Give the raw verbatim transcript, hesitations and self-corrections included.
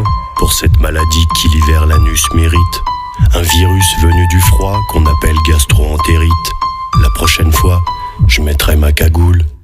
pour cette maladie qui l'hiver l'anus mérite. Un virus venu du froid qu'on appelle gastro-entérite. La prochaine fois, je mettrai ma cagoule.